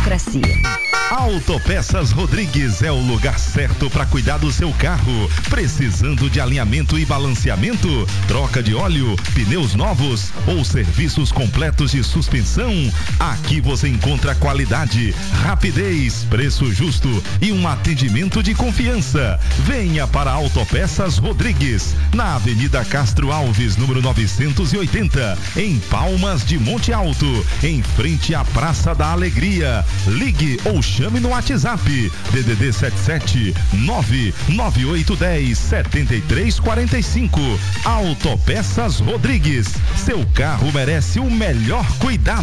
democracia. Autopeças Rodrigues é o lugar certo para cuidar do seu carro. Precisando de alinhamento e balanceamento, troca de óleo, pneus novos ou serviços completos de suspensão? Aqui você encontra qualidade, rapidez, preço justo e um atendimento de confiança. Venha para Autopeças Rodrigues, na Avenida Castro Alves, número 980, em Palmas de Monte Alto, em frente à Praça da Alegria. Ligue ou chame no WhatsApp DDD 77 99810 7345. Autopeças Rodrigues, seu carro merece o melhor cuidado.